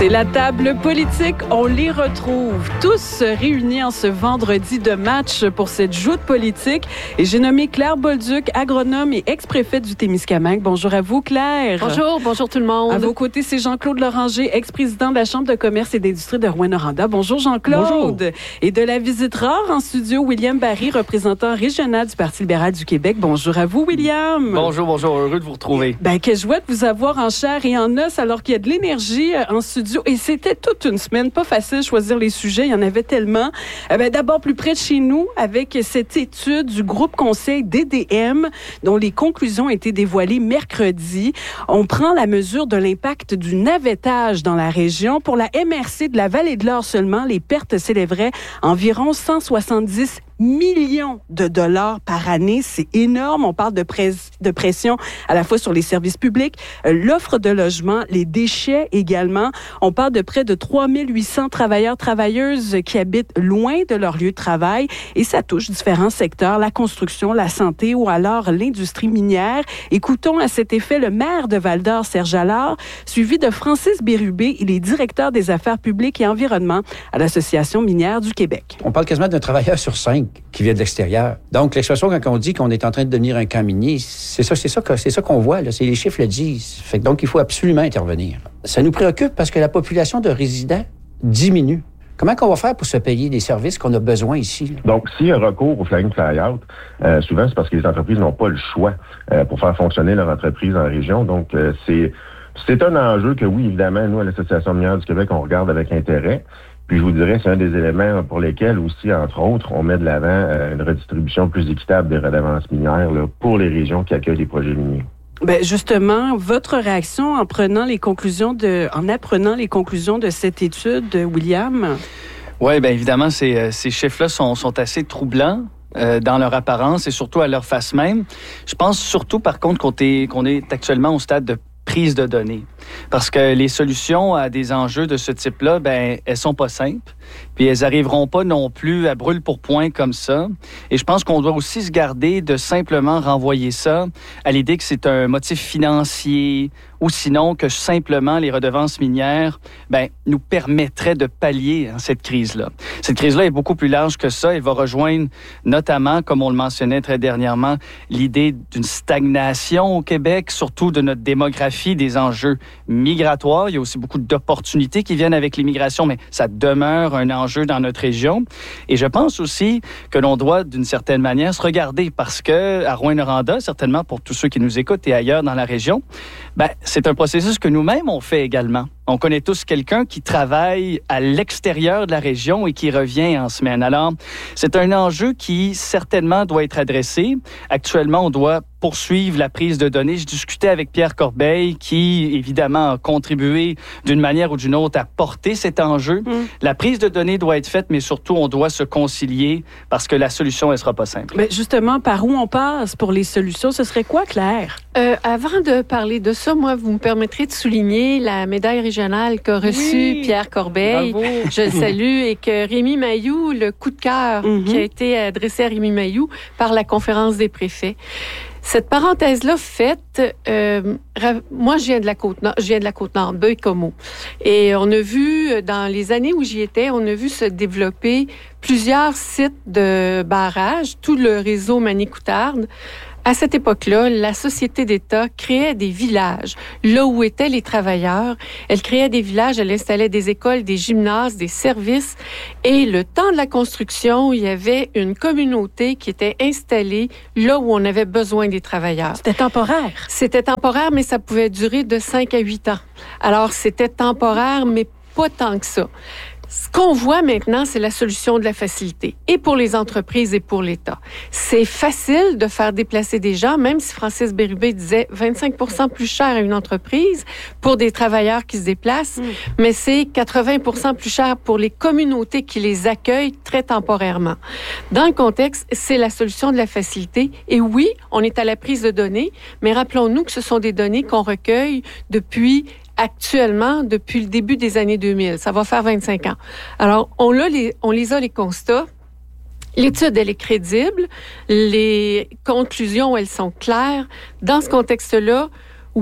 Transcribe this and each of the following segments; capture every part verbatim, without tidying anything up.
C'est la table politique. On les retrouve tous réunis en ce vendredi de match pour cette joute politique. Et j'ai nommé Claire Bolduc, agronome et ex-préfète du Témiscamingue. Bonjour à vous, Claire. Bonjour, bonjour tout le monde. À vos côtés, c'est Jean-Claude Loranger, ex-président de la Chambre de commerce et d'industrie de Rouyn-Noranda. Bonjour, Jean-Claude. Bonjour. Et de la visite rare en studio, William Barry, représentant régional du Parti libéral du Québec. Bonjour à vous, William. Bonjour, bonjour. Heureux de vous retrouver. Ben, quelle joie de vous avoir en chair et en os alors qu'il y a de l'énergie en studio. Et c'était toute une semaine, pas facile de choisir les sujets, il y en avait tellement. Euh, ben, d'abord, plus près de chez nous, avec cette étude du groupe conseil D D M, dont les conclusions ont été dévoilées mercredi. On prend la mesure de l'impact du navettage dans la région. Pour la M R C de la Vallée de l'Or seulement, les pertes s'élèveraient à environ cent soixante-dix millions de dollars par année. C'est énorme. On parle de, pres- de pression à la fois sur les services publics, euh, l'offre de logement, les déchets également. On parle de près de trois mille huit cents travailleurs, travailleuses qui habitent loin de leur lieu de travail et ça touche différents secteurs, la construction, la santé ou alors l'industrie minière. Écoutons à cet effet le maire de Val-d'Or, Serge Allard, suivi de Francis Bérubé. Il est directeur des affaires publiques et environnement à l'Association minière du Québec. On parle quasiment d'un travailleur sur cinq qui vient de l'extérieur. Donc, l'expression, quand on dit qu'on est en train de devenir un camp minier, c'est ça, c'est ça, c'est ça qu'on voit, là. C'est les chiffres le disent. Fait que donc, il faut absolument intervenir. Ça nous préoccupe parce que la population de résidents diminue. Comment qu'on va faire pour se payer des services qu'on a besoin ici? Là? Donc, s'il y a un recours au fly-in, fly-out, euh, souvent, c'est parce que les entreprises n'ont pas le choix euh, pour faire fonctionner leur entreprise en région. Donc, euh, c'est, c'est un enjeu que, oui, évidemment, nous, à l'Association minière du Québec, on regarde avec intérêt. Puis je vous dirais, c'est un des éléments pour lesquels aussi, entre autres, on met de l'avant euh, une redistribution plus équitable des redevances minières là, pour les régions qui accueillent des projets miniers. Ben justement, votre réaction en prenant les conclusions de, en apprenant les conclusions de cette étude, William? Oui, bien évidemment, ces, ces chiffres-là sont, sont assez troublants. Euh, dans leur apparence et surtout à leur face même. Je pense surtout, par contre, qu'on est, qu'on est actuellement au stade de prise de données. Parce que les solutions à des enjeux de ce type-là, ben, elles sont pas simples. Puis elles arriveront pas non plus à brûle pour point comme ça. Et je pense qu'on doit aussi se garder de simplement renvoyer ça à l'idée que c'est un motif financier ou sinon que simplement les redevances minières, ben, nous permettraient de pallier hein, cette crise-là. Cette crise-là est beaucoup plus large que ça. Elle va rejoindre notamment, comme on le mentionnait très dernièrement, l'idée d'une stagnation au Québec, surtout de notre démographie, des enjeux migratoires. Il y a aussi beaucoup d'opportunités qui viennent avec l'immigration, mais ça demeure un enjeu dans notre région. Et je pense aussi que l'on doit, d'une certaine manière, se regarder parce que à Rouyn-Noranda, certainement pour tous ceux qui nous écoutent et ailleurs dans la région, ben, c'est un processus que nous-mêmes on fait également. On connaît tous quelqu'un qui travaille à l'extérieur de la région et qui revient en semaine. Alors, c'est un enjeu qui certainement doit être adressé. Actuellement, on doit poursuivre la prise de données. Je discutais avec Pierre Corbeil qui, évidemment, a contribué d'une manière ou d'une autre à porter cet enjeu. Mmh. La prise de données doit être faite, mais surtout, on doit se concilier parce que la solution, elle ne sera pas simple. Mais justement, par où on passe pour les solutions? Ce serait quoi, Claire? Euh, avant de parler de ça, moi, vous me permettrez de souligner la médaille régionale qu'a reçue oui. Pierre Corbeil. Bravo. Je le salue. Et que Rémi Mailloux, le coup de cœur mmh. qui a été adressé à Rémi Mailloux par la conférence des préfets. Cette parenthèse-là faite, euh, moi, je viens de la Côte-Nord, je viens de la Côte-Nord, Baie-Comeau. Et on a vu, dans les années où j'y étais, on a vu se développer plusieurs sites de barrages, tout le réseau Manicoutarde. À cette époque-là, la Société d'État créait des villages, là où étaient les travailleurs. Elle créait des villages, elle installait des écoles, des gymnases, des services. Et le temps de la construction, il y avait une communauté qui était installée là où on avait besoin des travailleurs. C'était temporaire. C'était temporaire, mais ça pouvait durer de cinq à huit ans. Alors, c'était temporaire, mais pas tant que ça. Ce qu'on voit maintenant, c'est la solution de la facilité, et pour les entreprises et pour l'État. C'est facile de faire déplacer des gens, même si Francis Bérubé disait vingt-cinq pour cent plus cher à une entreprise pour des travailleurs qui se déplacent, mmh. mais c'est quatre-vingts pour cent plus cher pour les communautés qui les accueillent très temporairement. Dans le contexte, c'est la solution de la facilité. Et oui, on est à la prise de données, mais rappelons-nous que ce sont des données qu'on recueille depuis actuellement depuis le début des années deux mille. Ça va faire vingt-cinq ans. Alors, on, a les, on les a, les constats. L'étude, elle est crédible. Les conclusions, elles sont claires. Dans ce contexte-là, oui,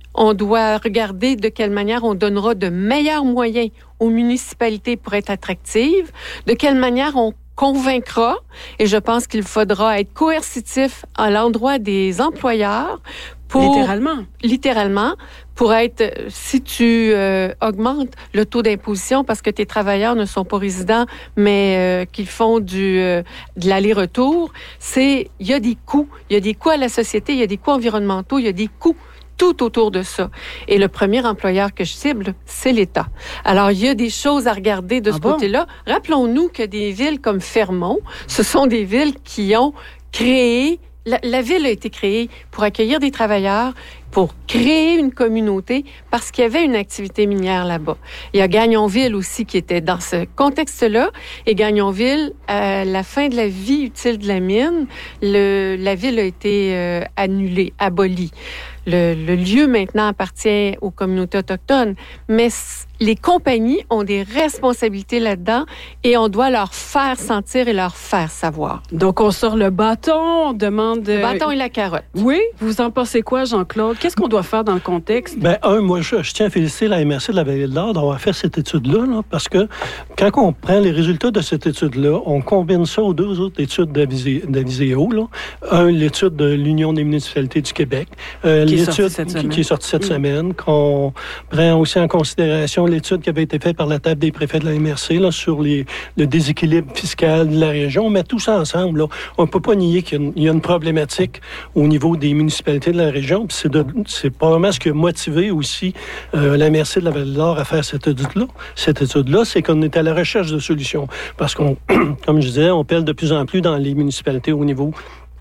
On doit regarder de quelle manière on donnera de meilleurs moyens aux municipalités pour être attractives, de quelle manière on convaincra, et je pense qu'il faudra être coercitif à l'endroit des employeurs pour... Littéralement. Littéralement, pour être, si tu euh, augmentes le taux d'imposition parce que tes travailleurs ne sont pas résidents, mais euh, qu'ils font du euh, de l'aller-retour, c'est, il y a des coûts. Il y a des coûts à la société, il y a des coûts environnementaux, il y a des coûts tout autour de ça. Et le premier employeur que je cible, c'est l'État. Alors, il y a des choses à regarder de ce ah bon? côté-là. Rappelons-nous que des villes comme Fermont, ce sont des villes qui ont créé... La, la ville a été créée pour accueillir des travailleurs, pour créer une communauté, parce qu'il y avait une activité minière là-bas. Il y a Gagnonville aussi qui était dans ce contexte-là. Et Gagnonville, à la fin de la vie utile de la mine, le, la ville a été euh, annulée, abolie. Le, le lieu maintenant appartient aux communautés autochtones, mais les compagnies ont des responsabilités là-dedans et on doit leur faire sentir et leur faire savoir. Donc, on sort le bâton, on demande... Le bâton et la carotte. Oui? Vous en pensez quoi, Jean-Claude? Qu'est-ce qu'on doit faire dans le contexte? Bien, un, moi, je, je tiens à féliciter la M R C de la Vallée de l'Or d'avoir fait cette étude-là, là, parce que quand on prend les résultats de cette étude-là, on combine ça aux deux autres études d'Aviseo, là. Un, l'étude de l'Union des municipalités du Québec. Euh, qui, est l'étude qui, qui est sortie cette mmh. semaine, qu'on prend aussi en considération l'étude qui avait été faite par la table des préfets de la M R C là, sur les, le déséquilibre fiscal de la région. On met tout ça ensemble. Là. On ne peut pas nier qu'il y a, une, il y a une problématique au niveau des municipalités de la région. Puis c'est, de, c'est probablement ce qui a motivé aussi euh, la M R C de la Val-d'Or à faire cette étude-là. Cette étude-là, c'est qu'on est à la recherche de solutions. Parce qu'on, comme je disais, on pèle de plus en plus dans les municipalités au niveau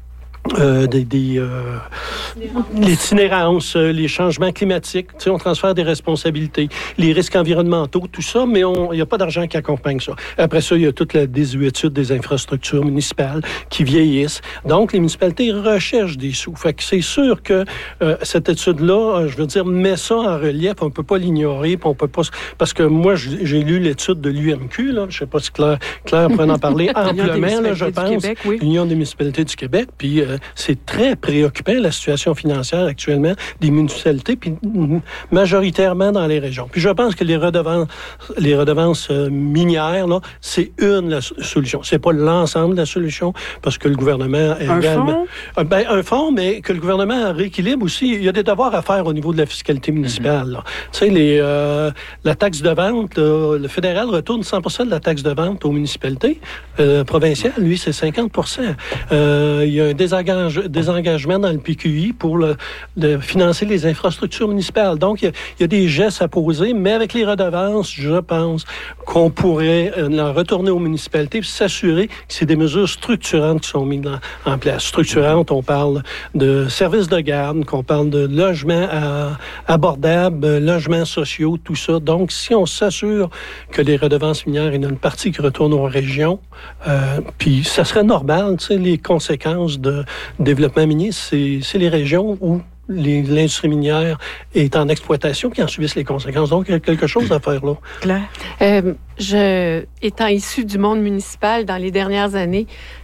Euh, des, des euh, l'itinérance, euh, les changements climatiques, tu sais, on transfère des responsabilités, les risques environnementaux, tout ça, mais il n'y a pas d'argent qui accompagne ça. Après ça, il y a toute la désuétude des infrastructures municipales qui vieillissent. Donc, les municipalités recherchent des sous. Fait que c'est sûr que euh, cette étude-là, je veux dire, met ça en relief, on ne peut pas l'ignorer, puis on peut pas... Parce que moi, j'ai lu l'étude de l'U M Q, là, je ne sais pas si Claire, Claire pourrait en parler amplement, là, je pense, Québec, oui. l'Union des municipalités du Québec, puis euh, c'est très préoccupant, la situation financière actuellement des municipalités, puis majoritairement dans les régions. Puis je pense que les redevances, les redevances euh, minières, là, c'est une la solution. C'est pas l'ensemble de la solution, parce que le gouvernement... Un également, fonds? Ben, un fonds, mais que le gouvernement rééquilibre aussi. Il y a des devoirs à faire au niveau de la fiscalité municipale. Mm-hmm. Tu sais, les, euh, la taxe de vente, là, le fédéral retourne cent pour cent de la taxe de vente aux municipalités. Euh, provincial, lui, c'est cinquante pour cent. Euh, il y a un désengagement des engagements dans le P Q I pour le, de financer les infrastructures municipales. Donc, il y, a, il y a des gestes à poser, mais avec les redevances, je pense qu'on pourrait euh, retourner aux municipalités et s'assurer que c'est des mesures structurantes qui sont mises dans, en place. Structurantes, on parle de services de garde, qu'on parle de logements à, abordables, logements sociaux, tout ça. Donc, si on s'assure que les redevances minières, il y en a une partie qui retourne aux régions, euh, puis ça serait normal, tu sais, les conséquences de développement minier, c'est, c'est les régions où les, l'industrie minière est en exploitation qui en subissent les conséquences. Donc, il y a quelque chose à faire là. Claire? Euh, je, étant issue du monde municipal dans les dernières années,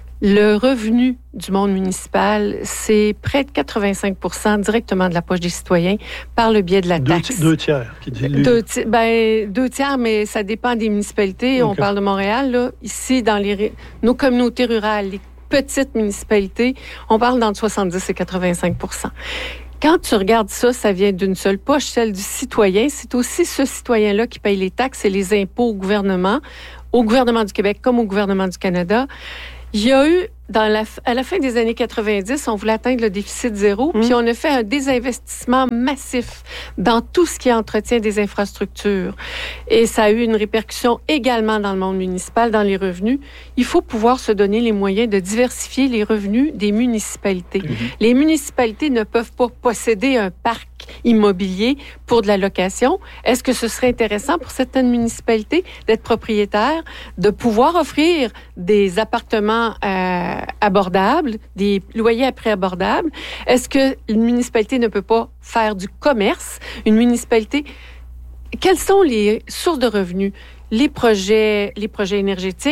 le revenu du monde municipal, c'est près de quatre-vingt-cinq pour cent directement de la poche des citoyens par le biais de la taxe. Deux, deux tiers. Qui dit deux, ti- ben, deux tiers, mais ça dépend des municipalités. Okay. On parle de Montréal, là. Ici, dans les, nos communautés rurales, les petites municipalités, on parle d'entre soixante-dix et quatre-vingt-cinq pour cent. Quand tu regardes ça, ça vient d'une seule poche, celle du citoyen. C'est aussi ce citoyen-là qui paye les taxes et les impôts au gouvernement, au gouvernement du Québec comme au gouvernement du Canada. Il y a eu, dans la, à la fin des années quatre-vingt-dix, on voulait atteindre le déficit zéro, mmh. puis on a fait un désinvestissement massif dans tout ce qui est entretien des infrastructures. Et ça a eu une répercussion également dans le monde municipal, dans les revenus. Il faut pouvoir se donner les moyens de diversifier les revenus des municipalités. Mmh. Les municipalités ne peuvent pas posséder un parc immobilier pour de la location. Est-ce que ce serait intéressant pour certaines municipalités d'être propriétaires, de pouvoir offrir des appartements euh, abordables, des loyers à prix abordables? Est-ce qu'une municipalité ne peut pas faire du commerce? Une municipalité... Quelles sont les sources de revenus? Les projets, les projets énergétiques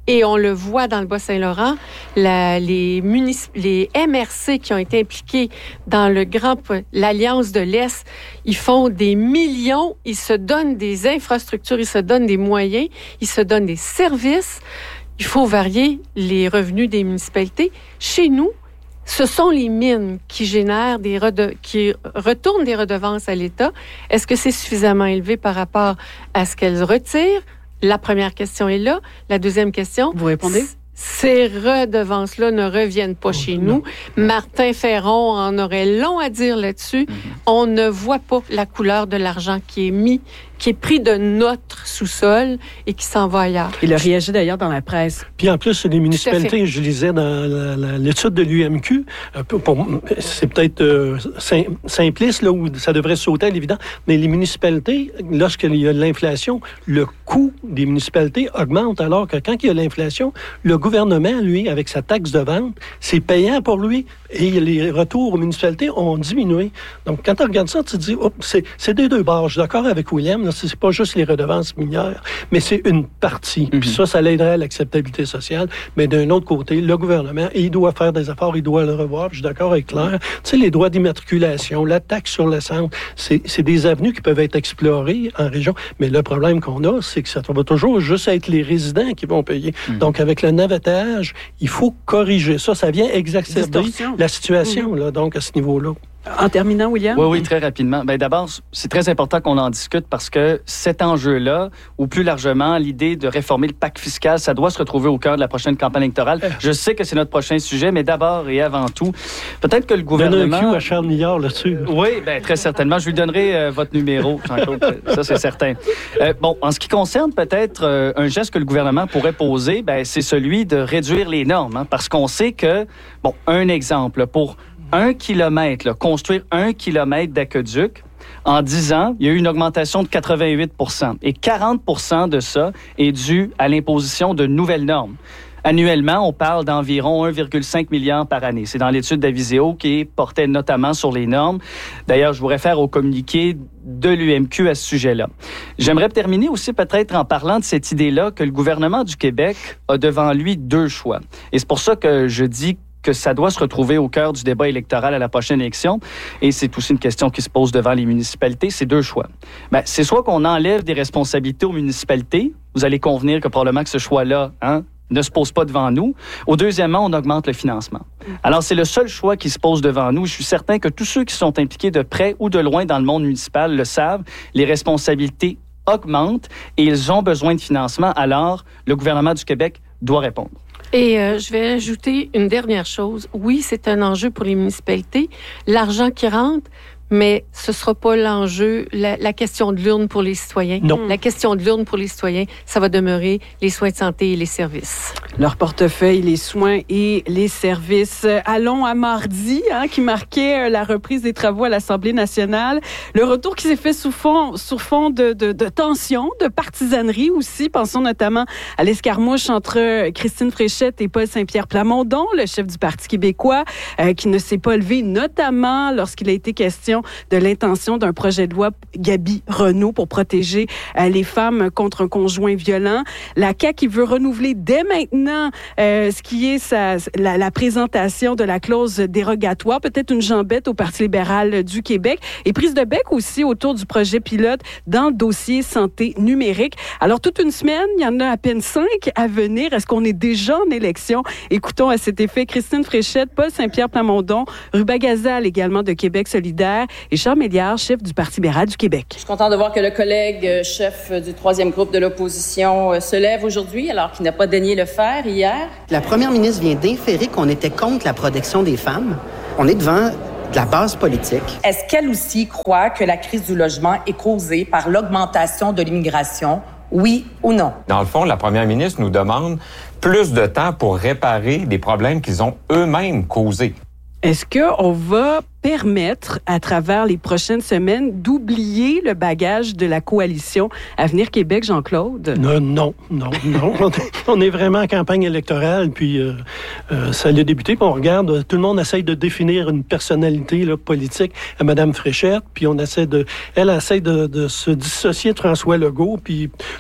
Et on le voit dans le Bas-Saint-Laurent, la, les, municip- les M R C qui ont été impliqués dans le grand, l'Alliance de l'Est, ils font des millions, ils se donnent des infrastructures, ils se donnent des moyens, ils se donnent des services. Il faut varier les revenus des municipalités. Chez nous, ce sont les mines qui génèrent des rede- qui retournent des redevances à l'État. Est-ce que c'est suffisamment élevé par rapport à ce qu'elles retirent? La première question est là. La deuxième question... Vous répondez? Ces redevances-là ne reviennent pas oh, chez non. nous. Martin Ferron en aurait long à dire là-dessus. Mm-hmm. On ne voit pas la couleur de l'argent qui est mis, qui est pris de notre sous-sol et qui s'en va ailleurs. Il a réagi d'ailleurs dans la presse. Puis en plus, les municipalités, je lisais dans la, la, l'étude de l'U M Q, pour, pour, c'est peut-être euh, sim, simpliste, là, où ça devrait sauter à l'évident, mais les municipalités, lorsqu'il y a de l'inflation, le coût des municipalités augmente, alors que quand il y a l'inflation, le gouvernement, lui, avec sa taxe de vente, c'est payant pour lui et les retours aux municipalités ont diminué. Donc, quand tu regardes ça, tu te dis, oh, c'est, c'est des deux bords. Je suis d'accord avec William, là, c'est pas juste les redevances minières, mais c'est une partie. Mm-hmm. Puis ça, ça l'aiderait à l'acceptabilité sociale. Mais d'un autre côté, le gouvernement, il doit faire des efforts, il doit le revoir. Puis je suis d'accord avec Claire. Tu sais, les droits d'immatriculation, la taxe sur l'essence, c'est, c'est des avenues qui peuvent être explorées en région. Mais le problème qu'on a, c'est que ça va toujours juste être les résidents qui vont payer. Mm-hmm. Donc, avec le navettage, il faut corriger ça. Ça vient exacerber la situation, mm-hmm. là, donc, à ce niveau-là. En terminant, William? Oui, oui, très rapidement. Bien, d'abord, c'est très important qu'on en discute parce que cet enjeu-là, ou plus largement, l'idée de réformer le pacte fiscal, ça doit se retrouver au cœur de la prochaine campagne électorale. Je sais que c'est notre prochain sujet, mais d'abord et avant tout, peut-être que le gouvernement... Donne un cue à Charles Milliard là-dessus. Oui, bien, très certainement. Je lui donnerai euh, votre numéro, Jean-Claude. Ça, c'est certain. Euh, bon, en ce qui concerne peut-être euh, un geste que le gouvernement pourrait poser, bien, c'est celui de réduire les normes, hein, parce qu'on sait que, bon, un exemple, pour... Un kilomètre, là, construire un kilomètre d'aqueduc, en dix ans, il y a eu une augmentation de quatre-vingt-huit pour cent. Et quarante pour cent de ça est dû à l'imposition de nouvelles normes. Annuellement, on parle d'environ un virgule cinq milliard par année. C'est dans l'étude d'Aviseo qui portait notamment sur les normes. D'ailleurs, je vous réfère au communiqué de l'U M Q à ce sujet-là. J'aimerais terminer aussi peut-être en parlant de cette idée-là que le gouvernement du Québec a devant lui deux choix. Et c'est pour ça que je dis que ça doit se retrouver au cœur du débat électoral à la prochaine élection. Et c'est aussi une question qui se pose devant les municipalités. C'est deux choix. Bien, c'est soit qu'on enlève des responsabilités aux municipalités. Vous allez convenir que probablement que ce choix-là, hein, ne se pose pas devant nous. Ou deuxièmement, on augmente le financement. Alors, c'est le seul choix qui se pose devant nous. Je suis certain que tous ceux qui sont impliqués de près ou de loin dans le monde municipal le savent. Les responsabilités augmentent et ils ont besoin de financement. Alors, le gouvernement du Québec doit répondre. Et euh, je vais ajouter une dernière chose. Oui, c'est un enjeu pour les municipalités. L'argent qui rentre, mais ce ne sera pas l'enjeu, la, la question de l'urne pour les citoyens. Non. La question de l'urne pour les citoyens, ça va demeurer les soins de santé et les services. Leur portefeuille, les soins et les services. Allons à mardi, hein, qui marquait la reprise des travaux à l'Assemblée nationale. Le retour qui s'est fait sous fond, sur fond de, de, de tension, de partisanerie aussi. Pensons notamment à l'escarmouche entre Christine Fréchette et Paul Saint-Pierre Plamondon, le chef du Parti québécois, euh, qui ne s'est pas levé, notamment lorsqu'il a été question de l'intention d'un projet de loi Gabi Renault pour protéger euh, les femmes contre un conjoint violent. La C A Q qui veut renouveler dès maintenant euh, ce qui est sa, la, la présentation de la clause dérogatoire, peut-être une jambette au Parti libéral du Québec, et prise de bec aussi autour du projet pilote dans le dossier santé numérique. Alors, toute une semaine, il y en a à peine cinq à venir. Est-ce qu'on est déjà en élection? Écoutons à cet effet Christine Fréchette, Paul Saint-Pierre Plamondon, Ruba Gazal également de Québec solidaire, et Charles Méliard, chef du Parti libéral du Québec. Je suis contente de voir que le collègue chef du troisième groupe de l'opposition se lève aujourd'hui, alors qu'il n'a pas daigné le faire hier. La première ministre vient d'inférer qu'on était contre la protection des femmes. On est devant de la base politique. Est-ce qu'elle aussi croit que la crise du logement est causée par l'augmentation de l'immigration? Oui ou non? Dans le fond, la première ministre nous demande plus de temps pour réparer des problèmes qu'ils ont eux-mêmes causés. Est-ce qu'on va permettre, à travers les prochaines semaines, d'oublier le bagage de la coalition Avenir Québec, Jean-Claude? Non, non, non, non. On est vraiment en campagne électorale, puis euh, euh, ça a débuté, puis on regarde, tout le monde essaye de définir une personnalité là, politique à Mme Fréchette, puis on essaie de, elle essaie de, de se dissocier de François Legault, puis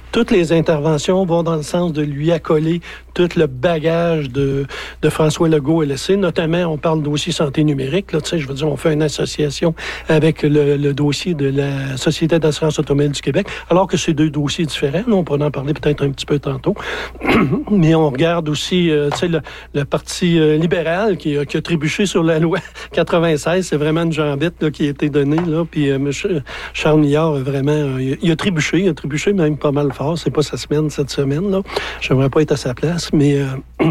toutes les interventions vont dans le sens de lui accoler tout le bagage de, de François Legault L S C. Notamment, on parle de dossier santé numérique. Là, tu sais, je veux dire, on fait une association avec le, le dossier de la Société d'assurance automobile du Québec, alors que c'est deux dossiers différents. Là, on pourrait en parler peut-être un petit peu tantôt. Mais on regarde aussi, euh, tu sais, le, le Parti euh, libéral qui, qui a trébuché sur la loi quatre-vingt-seize. C'est vraiment une jambette là, qui a été donnée. Là, puis euh, M. Charles Millard, a vraiment, euh, il, a, il a trébuché. Il a trébuché même pas mal fort. C'est pas sa semaine, cette semaine. Là. J'aimerais pas être à sa place. Mais euh,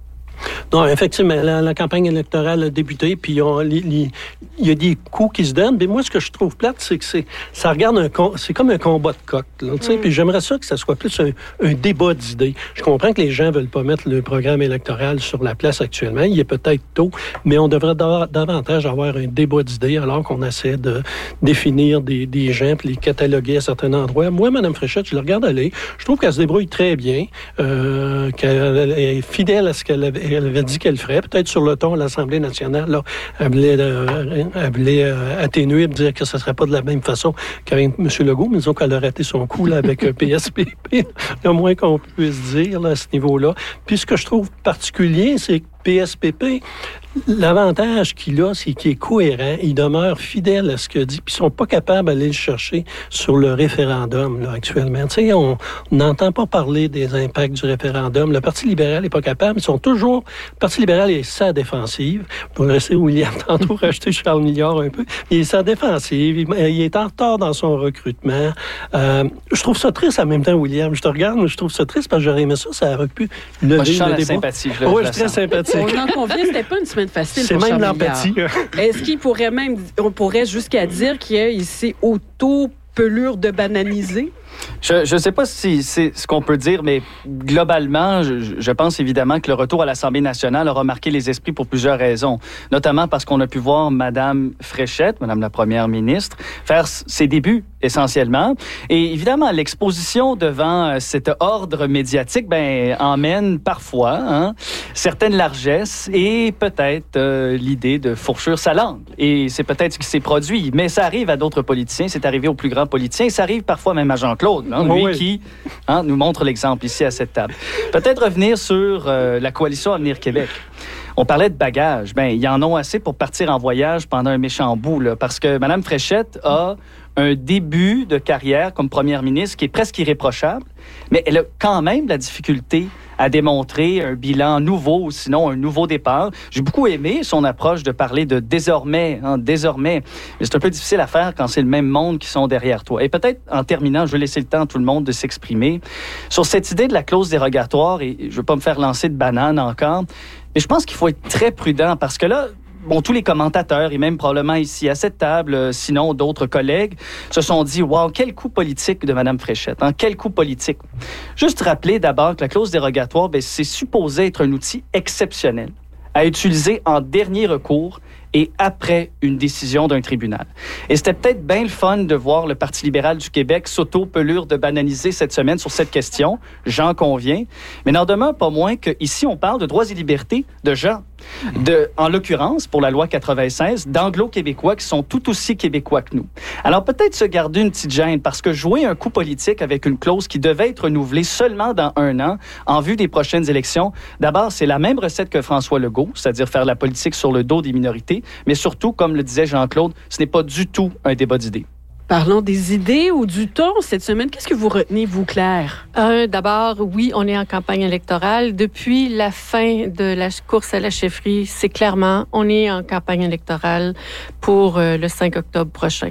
non, effectivement, la, la campagne électorale a débuté, puis il y a des coups qui se donnent. Mais moi, ce que je trouve plate, c'est que c'est, ça regarde un, c'est comme un combat de coq. Là, mm. Puis j'aimerais ça que ça soit plus un, un débat d'idées. Je comprends que les gens veulent pas mettre le programme électoral sur la place actuellement. Il est peut-être tôt, mais on devrait davantage avoir un débat d'idées alors qu'on essaie de définir des, des gens puis les cataloguer à certains endroits. Moi, Mme Fréchette, je la regarde aller. Je trouve qu'elle se débrouille très bien, euh, qu'elle est fidèle à ce qu'elle avait, elle avait dit qu'elle ferait. Peut-être sur le ton à l'Assemblée nationale, là, elle voulait, euh, elle voulait euh, atténuer et dire que ce ne serait pas de la même façon qu'avec M. Legault, mais disons qu'elle a raté son coup là, avec euh, P S P P, le moins qu'on puisse dire là, à ce niveau-là. Puis ce que je trouve particulier, c'est que P S P P, l'avantage qu'il a, c'est qu'il est cohérent, il demeure fidèle à ce qu'il dit, puis ils sont pas capables d'aller le chercher sur le référendum là, actuellement. Tu sais, on n'entend pas parler des impacts du référendum. Le Parti libéral n'est pas capable. Ils sont toujours... Le Parti libéral est sa défensive. Pour laisser William tantôt racheter Charles Millard un peu. Il est sa défensive. Il, il est en retard dans son recrutement. Euh, je trouve ça triste en même temps, William. Je te regarde, mais je trouve ça triste parce que j'aurais aimé ça. Ça aurait pu lever Moi, je sens le la débat. sympathie. Là, oui, je suis très sympathique. On en convient, c'était pas une semaine facile c'est pour même Charles l'empathie. Millard. Est-ce qu'il pourrait même, on pourrait jusqu'à dire qu'il s'est auto-pelure de bananiser? Je ne sais pas si c'est ce qu'on peut dire, mais globalement, je, je pense évidemment que le retour à l'Assemblée nationale aura marqué les esprits pour plusieurs raisons. Notamment parce qu'on a pu voir Mme Fréchette, Mme la première ministre, faire ses débuts essentiellement. Et évidemment, l'exposition devant cet ordre médiatique ben, emmène parfois hein, certaines largesses et peut-être euh, l'idée de fourchur sa langue. Et c'est peut-être ce qui s'est produit. Mais ça arrive à d'autres politiciens, c'est arrivé aux plus grands politiciens, ça arrive parfois même à Jean-Claude. Hein, lui oui. qui hein, nous montre l'exemple ici à cette table. Peut-être revenir sur euh, la coalition Avenir Québec. On parlait de bagages. Ben, ils en ont assez pour partir en voyage pendant un méchant bout, là, parce que Mme Fréchette a un début de carrière comme première ministre qui est presque irréprochable, mais elle a quand même la difficulté à démontrer un bilan nouveau ou sinon un nouveau départ. J'ai beaucoup aimé son approche de parler de désormais, hein, désormais. Mais c'est un peu difficile à faire quand c'est le même monde qui sont derrière toi. Et peut-être, en terminant, je vais laisser le temps à tout le monde de s'exprimer sur cette idée de la clause dérogatoire, et je ne veux pas me faire lancer de banane encore, mais je pense qu'il faut être très prudent parce que là, bon, tous les commentateurs, et même probablement ici à cette table, sinon d'autres collègues, se sont dit « Wow, quel coup politique de Mme Fréchette! Hein, quel coup politique! » Juste rappeler d'abord que la clause dérogatoire, bien, c'est supposé être un outil exceptionnel à utiliser en dernier recours et après une décision d'un tribunal. Et c'était peut-être bien le fun de voir le Parti libéral du Québec s'auto-pelure de bananiser cette semaine sur cette question, j'en conviens, mais n'en demeure pas moins qu'ici, on parle de droits et libertés de gens. De, en l'occurrence, pour la loi quatre-vingt-seize, d'anglo-québécois qui sont tout aussi québécois que nous. Alors peut-être se garder une petite gêne, parce que jouer un coup politique avec une clause qui devait être renouvelée seulement dans un an, en vue des prochaines élections, d'abord, c'est la même recette que François Legault, c'est-à-dire faire la politique sur le dos des minorités, mais surtout, comme le disait Jean-Claude, ce n'est pas du tout un débat d'idées. Parlons des idées ou du ton cette semaine. Qu'est-ce que vous retenez, vous, Claire? Un, d'abord, oui, on est en campagne électorale. Depuis la fin de la course à la chefferie, c'est clairement, on est en campagne électorale pour euh, le cinq octobre prochain.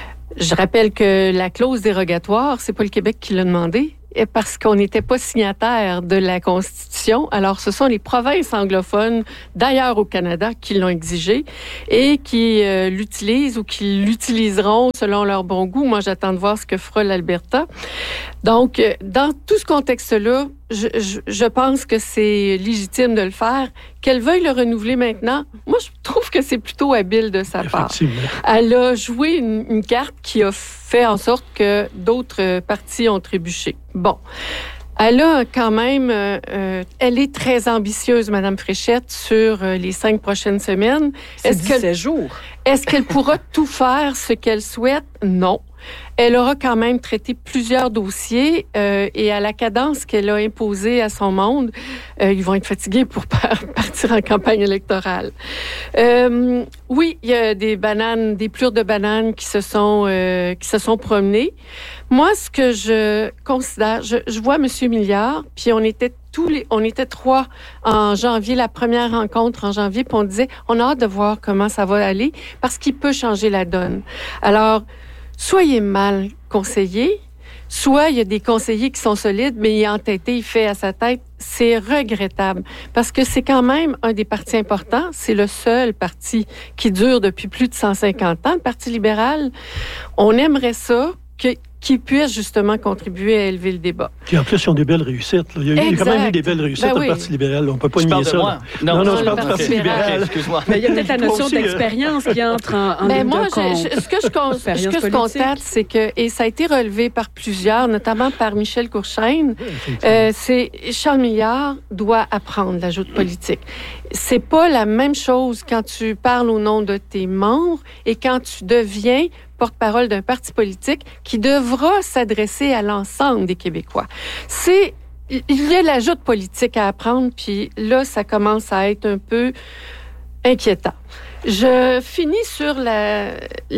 Je rappelle que la clause dérogatoire, c'est pas le Québec qui l'a demandé, parce qu'on n'était pas signataire de la Constitution. Alors, ce sont les provinces anglophones d'ailleurs au Canada qui l'ont exigé et qui euh, l'utilisent ou qui l'utiliseront selon leur bon goût. Moi, j'attends de voir ce que fera l'Alberta. Donc, euh, dans tout ce contexte-là, je, je, je pense que c'est légitime de le faire. Qu'elle veuille le renouveler maintenant, moi, je trouve que c'est plutôt habile de sa part. Elle a joué une, une carte qui a fait en sorte que d'autres partis ont trébuché. Bon. Elle a quand même, euh, elle est très ambitieuse, Mme Fréchette, sur euh, les cinq prochaines semaines. C'est dix-sept jours. Est-ce qu'elle pourra tout faire ce qu'elle souhaite? Non. Elle aura quand même traité plusieurs dossiers euh, et à la cadence qu'elle a imposée à son monde, euh, ils vont être fatigués pour par- partir en campagne électorale. Euh, oui, il y a des bananes, des plures de bananes qui se sont euh, qui se sont promenées. Moi, ce que je considère, je, je vois M. Milliard, puis on était tous les, on était trois en janvier, la première rencontre en janvier, puis on disait, on a hâte de voir comment ça va aller parce qu'il peut changer la donne. Alors, soyez mal conseillés, soit il y a des conseillers qui sont solides, mais il est entêté, il fait à sa tête. C'est regrettable parce que c'est quand même un des partis importants. C'est le seul parti qui dure depuis plus de cent cinquante ans, le Parti libéral. On aimerait ça que qui puissent justement contribuer à élever le débat. Puis en plus, ils ont des belles réussites. Là. Il y a eu quand même eu des belles réussites ben au oui. Parti libéral. On ne peut pas je nier ça. De moi. Non, non, non, non, je parle du Parti libéral. Okay, excuse-moi. Mais il y a peut-être la notion d'expérience qui entre en, en ben ligne moi, de compte. Je, je, ce que je, con, ce que je constate, c'est que, et ça a été relevé par plusieurs, notamment par Michel Courchaine, euh, c'est Charles Milliard doit apprendre la joute politique. C'est pas la même chose quand tu parles au nom de tes membres et quand tu deviens porte-parole d'un parti politique qui devra s'adresser à l'ensemble des Québécois. C'est, il y a la joute politique à apprendre, puis là, ça commence à être un peu inquiétant. Je finis sur la,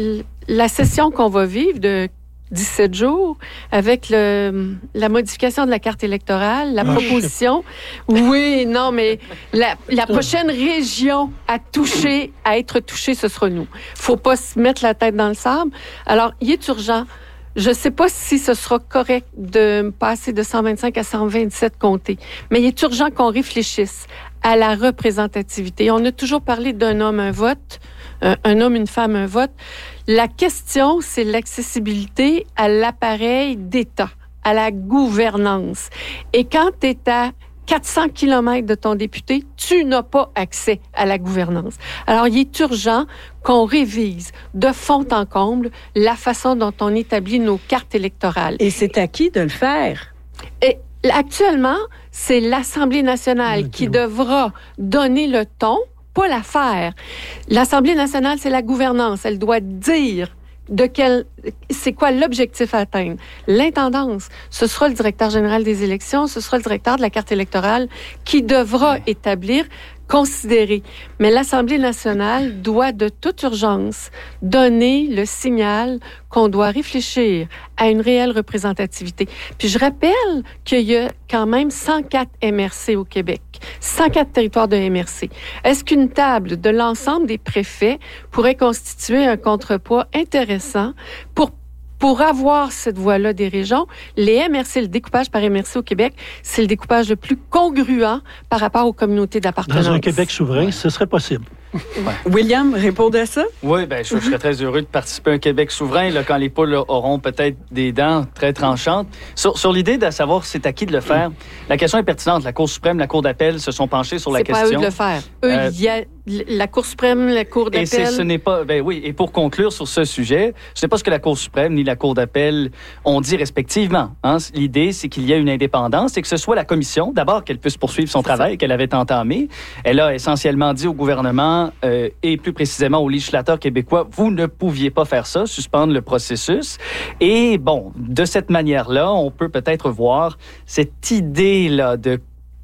la session qu'on va vivre de dix-sept jours avec le, la modification de la carte électorale, la proposition. Oui, non, mais la, la prochaine région à toucher, à être touchée, ce sera nous. Faut pas se mettre la tête dans le sable. Alors, il est urgent. Je sais pas si ce sera correct de passer de cent vingt-cinq à cent vingt-sept comtés, mais il est urgent qu'on réfléchisse à la représentativité. On a toujours parlé d'un homme, un vote, un, un homme, une femme, un vote. La question, c'est l'accessibilité à l'appareil d'État, à la gouvernance. Et quand tu es à quatre cents kilomètres de ton député, tu n'as pas accès à la gouvernance. Alors, il est urgent qu'on révise de fond en comble la façon dont on établit nos cartes électorales. Et c'est à qui de le faire? Et actuellement, c'est l'Assemblée nationale okay. qui devra donner le ton, pas la faire. L'Assemblée nationale, c'est la gouvernance. Elle doit dire de quel, c'est quoi l'objectif à atteindre. L'intendance, ce sera le directeur général des élections, ce sera le directeur de la carte électorale qui devra ouais. établir, considérer. Mais l'Assemblée nationale doit de toute urgence donner le signal qu'on doit réfléchir à une réelle représentativité. Puis je rappelle qu'il y a quand même cent quatre M R C au Québec, cent quatre territoires de M R C. Est-ce qu'une table de l'ensemble des préfets pourrait constituer un contrepoids intéressant pour Pour avoir cette voie-là des régions? Les M R C, le découpage par M R C au Québec, c'est le découpage le plus congruent par rapport aux communautés d'appartenance. Dans un Québec souverain, ouais. ce serait possible. Ouais. William, répondez à ça? Oui, bien, je, je serais très heureux de participer à un Québec souverain là, quand les poules là, auront peut-être des dents très tranchantes. Sur, sur l'idée de savoir c'est à qui de le faire, la question est pertinente. La Cour suprême, la Cour d'appel se sont penchés sur la c'est question. C'est pas à eux de le faire. Eux, euh, il y a la Cour suprême, la Cour d'appel. Et c'est, ce n'est pas... Ben oui, et pour conclure sur ce sujet, ce n'est pas ce que la Cour suprême ni la Cour d'appel ont dit respectivement. Hein. L'idée, c'est qu'il y a une indépendance et que ce soit la Commission, d'abord, qu'elle puisse poursuivre son c'est travail ça. Qu'elle avait entamé. Elle a essentiellement dit au gouvernement euh, et plus précisément aux législateurs québécois, vous ne pouviez pas faire ça, suspendre le processus. Et bon, de cette manière-là, on peut peut-être voir cette idée-là de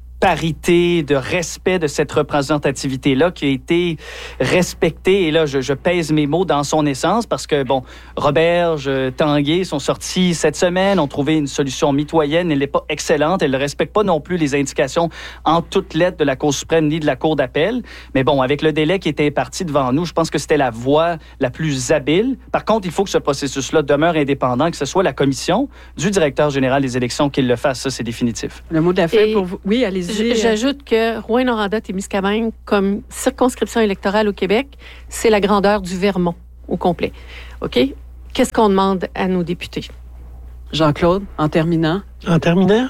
parité, de respect de cette représentativité-là qui a été respectée. Et là, je, je pèse mes mots dans son essence parce que, bon, Roberge, Tanguay sont sortis cette semaine, ont trouvé une solution mitoyenne. Elle n'est pas excellente. Elle ne respecte pas non plus les indications en toutes lettres de la Cour suprême ni de la Cour d'appel. Mais bon, avec le délai qui était imparti devant nous, je pense que c'était la voie la plus habile. Par contre, il faut que ce processus-là demeure indépendant, que ce soit la commission du directeur général des élections qui le fasse. Ça, c'est définitif. Le mot de la fin Et... pour vous. Oui, allez-y. J'ajoute que Rouyn-Noranda-Témiscamingue, comme circonscription électorale au Québec, c'est la grandeur du Vermont au complet. OK? Qu'est-ce qu'on demande à nos députés? Jean-Claude, en terminant? En terminant?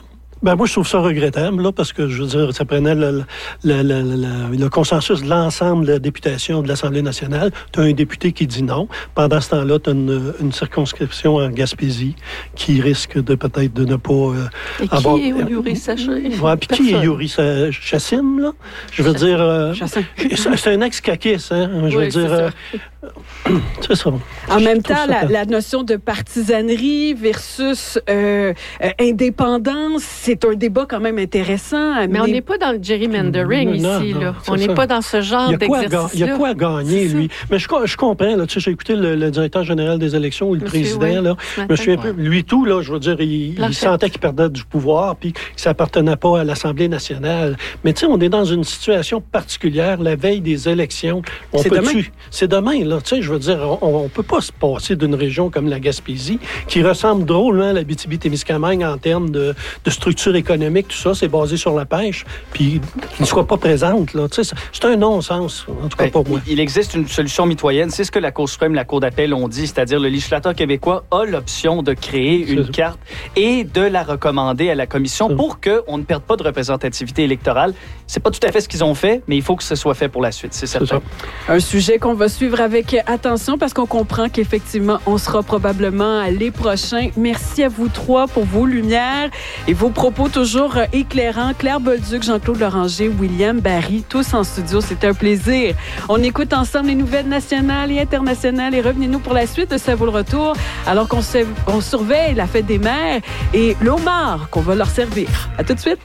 Ben moi, je trouve ça regrettable, là, parce que, je veux dire, ça prenait le, le, le, le, le consensus de l'ensemble de la députation de l'Assemblée nationale. Tu as un député qui dit non. Pendant ce temps-là, tu as une, une circonscription en Gaspésie qui risque de peut-être de ne pas euh, Et avoir... qui est Yuri Chassin? Ouais, puis qui est Yuri Chassin, là? Je veux Chassin. dire... Euh, Chassin. c'est un ex-caquiste, hein? Je oui, veux dire... C'est euh, c'est ça. En Je même trouve temps, ça... la, la notion de partisanerie versus euh, euh, indépendance, c'est un débat quand même intéressant. Mais on n'est pas dans le gerrymandering non, ici. non, là. c'est On n'est ça. pas dans ce genre Il y a quoi à ga- d'exercice. Il y a quoi à gagner, lui? Mais je, je comprends. Là, tu sais, j'ai écouté le, le directeur général des élections ou le Monsieur, président. oui, Là. ce matin. Monsieur, un peu, lui tout, là, je veux dire, il, il sentait qu'il perdait du pouvoir puis que ça appartenait pas à l'Assemblée nationale. Mais tu sais, on est dans une situation particulière, la veille des élections. On C'est peut demain. C'est demain, là. Tu sais, je veux dire, on ne peut pas se passer d'une région comme la Gaspésie, qui ressemble drôlement à la Abitibi-Témiscamingue en termes de, de structure économique, tout ça, c'est basé sur la pêche, puis qui ne soit pas présente, là. Tu sais, c'est un non-sens, en tout cas Ben, pour moi. Il existe une solution mitoyenne. C'est ce que la Cour suprême, la Cour d'appel ont dit, c'est-à-dire le législateur québécois a l'option de créer une C'est... carte et de la recommander à la commission C'est... pour qu'on ne perde pas de représentativité électorale. C'est pas tout à fait ce qu'ils ont fait, mais il faut que ce soit fait pour la suite, c'est certain. C'est Un sujet qu'on va suivre avec attention parce qu'on comprend qu'effectivement, on sera probablement les prochains. Merci à vous trois pour vos lumières et vos propos toujours éclairants. Claire Bolduc, Jean-Claude Loranger, William Barry, tous en studio. C'était un plaisir. On écoute ensemble les nouvelles nationales et internationales et revenez-nous pour la suite de Ça vaut le retour alors qu'on se, on surveille la fête des mères et le homard qu'on va leur servir. À tout de suite.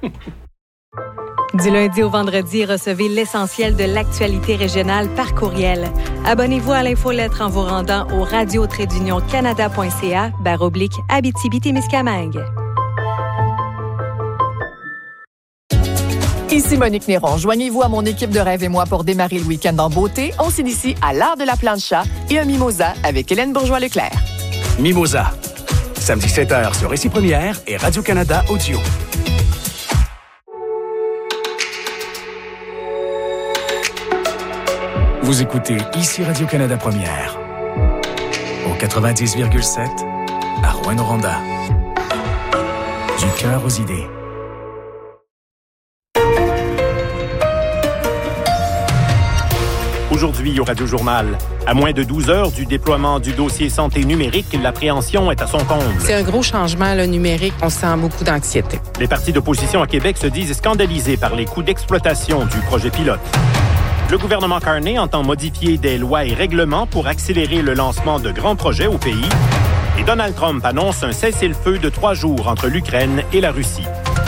Du lundi au vendredi, recevez l'essentiel de l'actualité régionale par courriel. Abonnez-vous à l'infolettre en vous rendant au radio trait d'union canada point c a barre oblique Abitibi-Témiscamingue. Ici Monique Néron. Joignez-vous à mon équipe de Rêve et moi pour démarrer le week-end en beauté. On s'initie à l'art de la plancha et un mimosa avec Hélène Bourgeois-Leclerc. Mimosa, samedi sept heures sur Récit Première et Radio-Canada Audio. Vous écoutez ici Radio-Canada Première au quatre-vingt-dix virgule sept à Rouyn-Noranda. Du cœur aux idées. Aujourd'hui au Radio-Journal, à moins de douze heures du déploiement du dossier santé numérique, l'appréhension est à son comble. C'est un gros changement, le numérique. On sent beaucoup d'anxiété. Les partis d'opposition à Québec se disent scandalisés par les coûts d'exploitation du projet pilote. Le gouvernement Carney entend modifier des lois et règlements pour accélérer le lancement de grands projets au pays. Et Donald Trump annonce un cessez-le-feu de trois jours entre l'Ukraine et la Russie.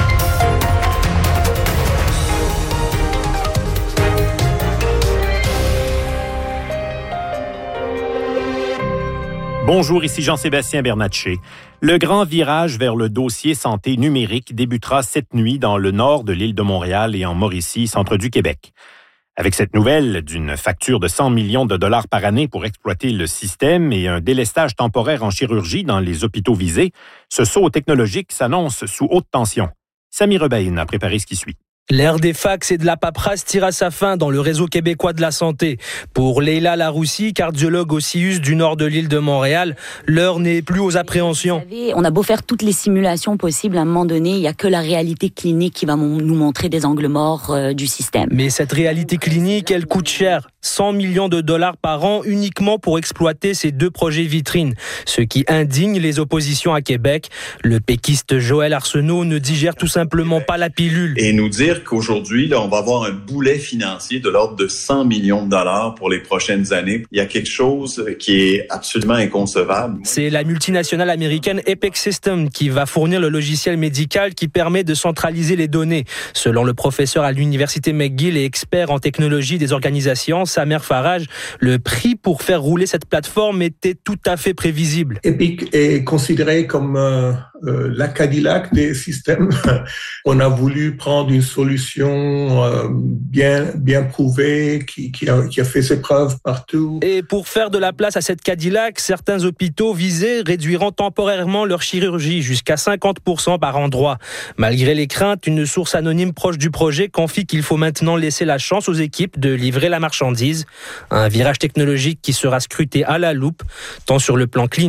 Bonjour, ici Jean-Sébastien Bernatchez. Le grand virage vers le dossier santé numérique débutera cette nuit dans le nord de l'île de Montréal et en Mauricie, centre du Québec. Avec cette nouvelle d'une facture de cent millions de dollars par année pour exploiter le système et un délestage temporaire en chirurgie dans les hôpitaux visés, ce saut technologique s'annonce sous haute tension. Samy Rebaïn a préparé ce qui suit. L'ère des fax et de la paperasse tire à sa fin dans le réseau québécois de la santé. Pour Leila Laroussi, cardiologue au C I U S du nord de l'île de Montréal, l'heure n'est plus aux appréhensions. Vous savez, on a beau faire toutes les simulations possibles, à un moment donné, il n'y a que la réalité clinique qui va nous montrer des angles morts euh, du système. Mais cette réalité clinique, elle coûte cher. cent millions de dollars par an uniquement pour exploiter ces deux projets vitrines. Ce qui indigne les oppositions à Québec. Le péquiste Joël Arsenault ne digère tout simplement pas la pilule. Et nous dire qu'aujourd'hui, là, on va avoir un boulet financier de l'ordre de cent millions de dollars pour les prochaines années. Il y a quelque chose qui est absolument inconcevable. C'est la multinationale américaine Epic Systems qui va fournir le logiciel médical qui permet de centraliser les données. Selon le professeur à l'université McGill et expert en technologie des organisations, Samer Farage, le prix pour faire rouler cette plateforme était tout à fait prévisible. Epic est considéré comme euh, euh, la Cadillac des systèmes. On a voulu prendre une solution euh, bien, bien prouvée, qui, qui, a, qui a fait ses preuves partout. Et pour faire de la place à cette Cadillac, certains hôpitaux visés réduiront temporairement leur chirurgie jusqu'à cinquante pour cent par endroit. Malgré les craintes, une source anonyme proche du projet confie qu'il faut maintenant laisser la chance aux équipes de livrer la marchandise. Un virage technologique qui sera scruté à la loupe, tant sur le plan clinique